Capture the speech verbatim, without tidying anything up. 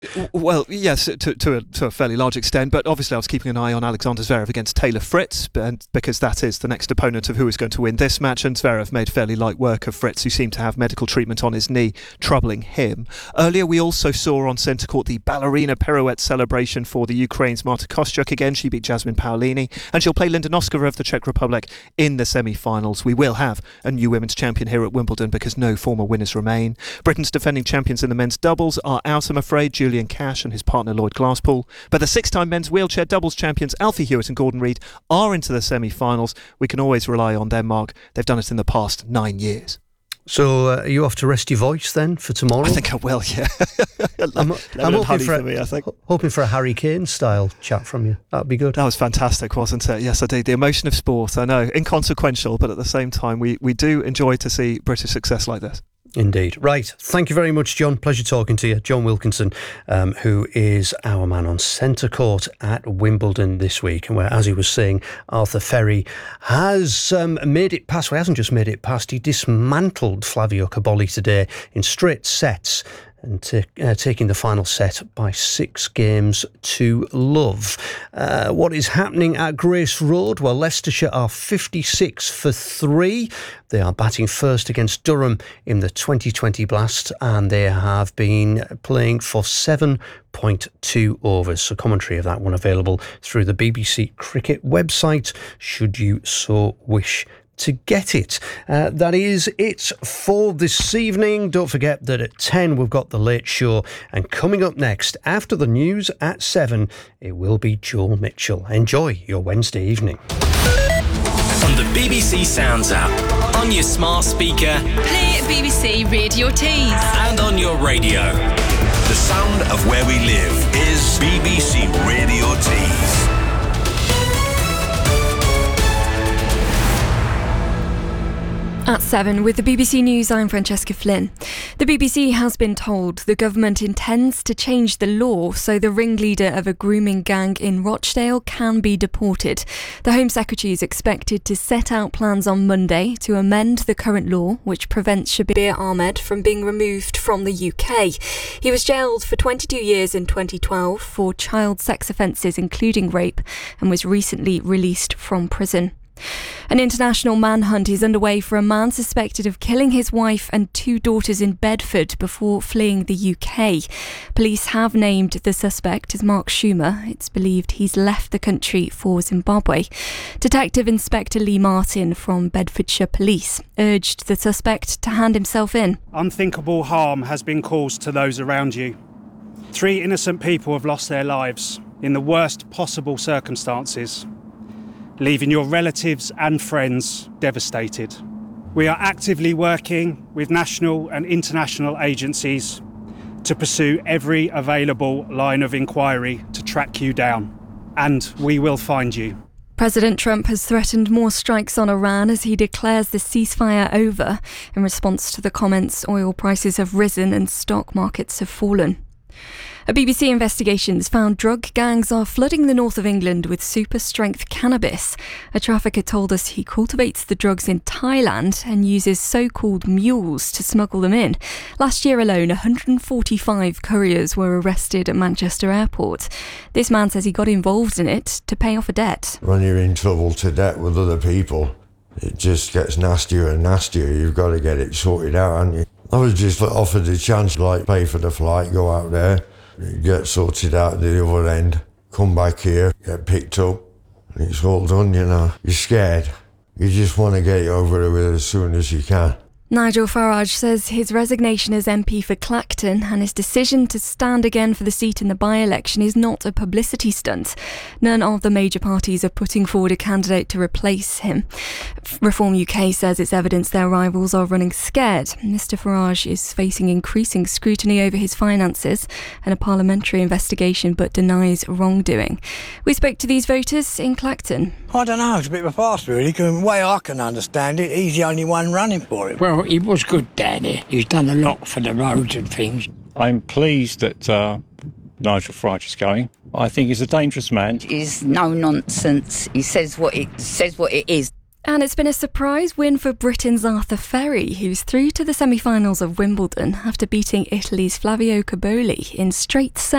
Well, yes, to to a, to a fairly large extent, but obviously I was keeping an eye on Alexander Zverev against Taylor Fritz, and because that is the next opponent of who is going to win this match, and Zverev made fairly light work of Fritz, who seemed to have medical treatment on his knee troubling him. Earlier we also saw on centre court the ballerina pirouette celebration for the Ukraine's Marta Kostyuk again. She beat Jasmine Paolini, and she'll play Linda Noskova of the Czech Republic in the semi-finals. We will have a new women's champion here at Wimbledon because no former winners remain. Britain's defending champions in the men's doubles are out, I'm afraid, Julian Cash and his partner Lloyd Glasspool. But the six-time men's wheelchair doubles champions Alfie Hewitt and Gordon Reid are into the semi-finals. We can always rely on them, Mark. They've done it in the past nine years. So uh, are you off to rest your voice then for tomorrow? I think I will, yeah. I'm, I'm hoping, for a, for me, I think. hoping for a Harry Kane style chat from you. That'd be good. That was fantastic, wasn't it? Yes, I did. The emotion of sport, I know, inconsequential, but at the same time, we, we do enjoy to see British success like this. Indeed. Right. Thank you very much, John. Pleasure talking to you. John Wilkinson, um, who is our man on centre court at Wimbledon this week, and where, as he was saying, Arthur Ferry has um, made it past. Well, he hasn't just made it past, he dismantled Flavio Cobolli today in straight sets, and t- uh, taking the final set by six games to love. Uh, what is happening at Grace Road? Well, Leicestershire are fifty-six for three. They are batting first against Durham in the twenty twenty Blast, and they have been playing for seven point two overs. So commentary of that one available through the B B C Cricket website, should you so wish to get it. Uh, that is it for this evening. Don't forget that at ten we've got The Late Show, and coming up next after the news at seven it will be Joel Mitchell. Enjoy your Wednesday evening. On the B B C Sounds app, on your smart speaker, play B B C Radio Tees, and on your radio. The sound of where we live is B B C Radio Tees. At seven, with the B B C News, I'm Francesca Flynn. The B B C has been told the government intends to change the law so the ringleader of a grooming gang in Rochdale can be deported. The Home Secretary is expected to set out plans on Monday to amend the current law, which prevents Shabir Ahmed from being removed from the U K. He was jailed for twenty-two years in twenty twelve for child sex offences, including rape, and was recently released from prison. An international manhunt is underway for a man suspected of killing his wife and two daughters in Bedford before fleeing the U K. Police have named the suspect as Mark Schumer. It's believed he's left the country for Zimbabwe. Detective Inspector Lee Martin from Bedfordshire Police urged the suspect to hand himself in. Unthinkable harm has been caused to those around you. Three innocent people have lost their lives in the worst possible circumstances, leaving your relatives and friends devastated. We are actively working with national and international agencies to pursue every available line of inquiry to track you down, and we will find you. President Trump has threatened more strikes on Iran as he declares the ceasefire over. In response to the comments, oil prices have risen and stock markets have fallen. A B B C investigation has found drug gangs are flooding the north of England with super-strength cannabis. A trafficker told us he cultivates the drugs in Thailand and uses so-called mules to smuggle them in. Last year alone, one hundred forty-five couriers were arrested at Manchester Airport. This man says he got involved in it to pay off a debt. When you're in trouble to debt with other people, it just gets nastier and nastier. You've got to get it sorted out, haven't you? I was just offered a chance, like pay for the flight, go out there, get sorted out at the other end, come back here, get picked up, and it's all done, you know. You're scared. You just want to get it over with as soon as you can. Nigel Farage says his resignation as M P for Clacton and his decision to stand again for the seat in the by-election is not a publicity stunt. None of the major parties are putting forward a candidate to replace him. Reform U K says it's evidence their rivals are running scared. Mister Farage is facing increasing scrutiny over his finances and a parliamentary investigation, but denies wrongdoing. We spoke to these voters in Clacton. I don't know, it's a bit of a farce really, because the way I can understand it, he's the only one running for it. Well, he was good down here. He's done a lot for the roads and things. I'm pleased that uh, Nigel Farage is going. I think he's a dangerous man. He's no nonsense. He says what it says what it is. And it's been a surprise win for Britain's Arthur Ferry, who's through to the semi-finals of Wimbledon after beating Italy's Flavio Cobolli in straight sets.